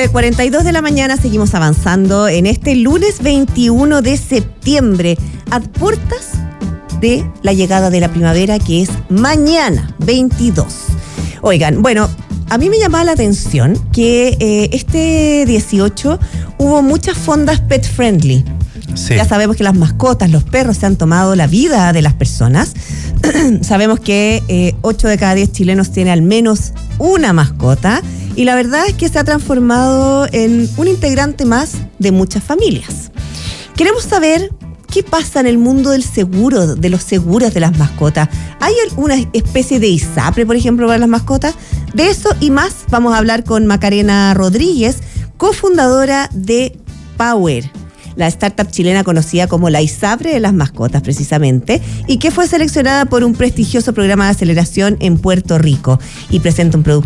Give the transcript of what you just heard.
9:42 de la mañana, seguimos avanzando en este lunes 21 de septiembre, a puertas de la llegada de la primavera, que es mañana, 22. Oigan, bueno, a mí me llamaba la atención que este 18 hubo muchas fondas pet friendly. Sí. Ya sabemos que las mascotas, los perros, se han tomado la vida de las personas. Sabemos que 8 de cada 10 chilenos tiene al menos una mascota, y la verdad es que se ha transformado en un integrante más de muchas familias. Queremos saber qué pasa en el mundo del seguro, de los seguros de las mascotas. ¿Hay alguna especie de ISAPRE, por ejemplo, para las mascotas? De eso y más vamos a hablar con Macarena Rodríguez, cofundadora de Power, la startup chilena conocida como la ISAPRE de las mascotas, precisamente, y que fue seleccionada por un prestigioso programa de aceleración en Puerto Rico, y presenta un producto